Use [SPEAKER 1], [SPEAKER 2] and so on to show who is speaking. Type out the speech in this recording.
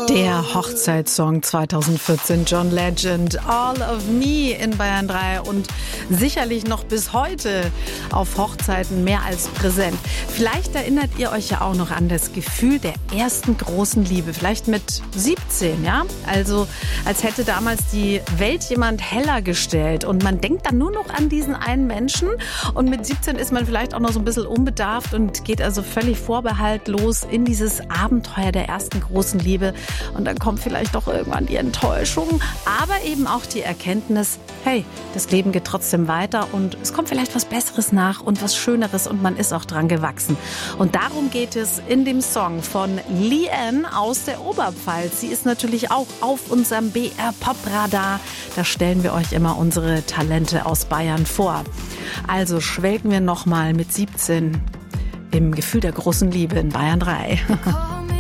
[SPEAKER 1] Der Hochzeitssong 2014, John Legend, All of Me in Bayern 3 und sicherlich noch bis heute auf Hochzeiten mehr als präsent. Vielleicht erinnert ihr euch ja auch noch an das Gefühl der ersten großen Liebe, vielleicht mit 17, ja? Also als hätte damals die Welt jemand heller gestellt und man denkt dann nur noch an diesen einen Menschen und mit 17 ist man vielleicht auch noch so ein bisschen unbedarft und geht also völlig vorbehaltlos in dieses Abenteuer der ersten großen Liebe. Und dann kommt vielleicht doch irgendwann die Enttäuschung, aber eben auch die Erkenntnis, hey, das Leben geht trotzdem weiter und es kommt vielleicht was Besseres nach und was Schöneres und man ist auch dran gewachsen. Und darum geht es in dem Song von Leanne aus der Oberpfalz. Sie ist natürlich auch auf unserem BR-Pop-Radar. Da stellen wir euch immer unsere Talente aus Bayern vor. Also schwelgen wir nochmal mit 17 im Gefühl der großen Liebe in Bayern 3.